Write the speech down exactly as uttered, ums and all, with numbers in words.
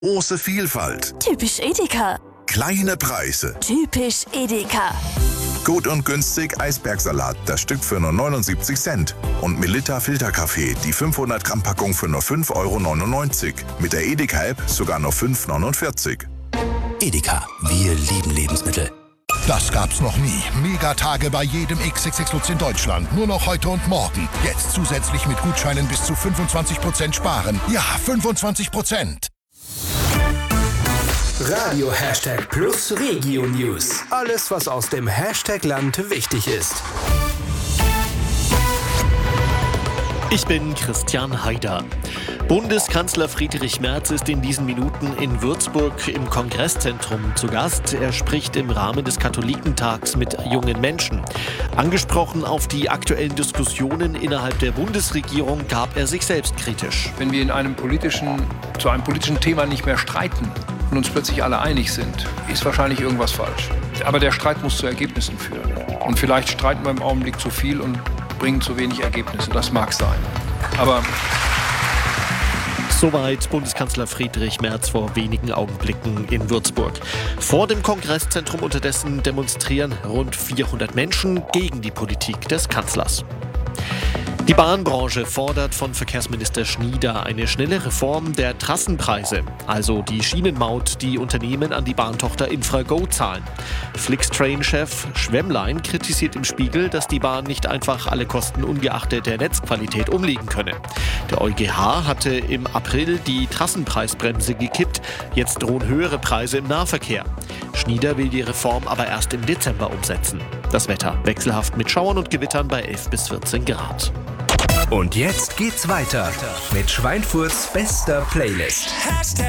Große Vielfalt. Typisch Edeka. Kleine Preise. Typisch Edeka. Gut und günstig Eisbergsalat, das Stück für nur neunundsiebzig Cent. Und Melitta Filterkaffee, die fünfhundert Gramm Packung für nur fünf Euro neunundneunzig. Mit der Edeka-App sogar nur fünf Euro neunundvierzig. Edeka, wir lieben Lebensmittel. Das gab's noch nie. Megatage bei jedem X X X Lutz in Deutschland. Nur noch heute und morgen. Jetzt zusätzlich mit Gutscheinen bis zu fünfundzwanzig Prozent sparen. Ja, fünfundzwanzig Prozent. Radio Hashtag Plus Regio News. Alles, was aus dem Hashtag-Land wichtig ist. Ich bin Christian Haider. Bundeskanzler Friedrich Merz ist in diesen Minuten in Würzburg im Kongresszentrum zu Gast. Er spricht im Rahmen des Katholikentags mit jungen Menschen. Angesprochen auf die aktuellen Diskussionen innerhalb der Bundesregierung gab er sich selbst kritisch. Wenn wir in einem politischen, zu einem politischen Thema nicht mehr streiten und uns plötzlich alle einig sind, ist wahrscheinlich irgendwas falsch. Aber der Streit muss zu Ergebnissen führen. Und vielleicht streiten wir im Augenblick zu viel und bringen zu wenig Ergebnisse. Das mag sein. Aber soweit Bundeskanzler Friedrich Merz vor wenigen Augenblicken in Würzburg. Vor dem Kongresszentrum unterdessen demonstrieren rund vierhundert Menschen gegen die Politik des Kanzlers. Die Bahnbranche fordert von Verkehrsminister Schnieder eine schnelle Reform der Trassenpreise, also die Schienenmaut, die Unternehmen an die Bahntochter Infrago zahlen. Flixtrain-Chef Schwemmlein kritisiert im Spiegel, dass die Bahn nicht einfach alle Kosten ungeachtet der Netzqualität umlegen könne. Der EuGH hatte im April die Trassenpreisbremse gekippt, jetzt drohen höhere Preise im Nahverkehr. Schnieder will die Reform aber erst im Dezember umsetzen. Das Wetter wechselhaft mit Schauern und Gewittern bei elf bis vierzehn Grad. Und jetzt geht's weiter mit Schweinfurts bester Playlist.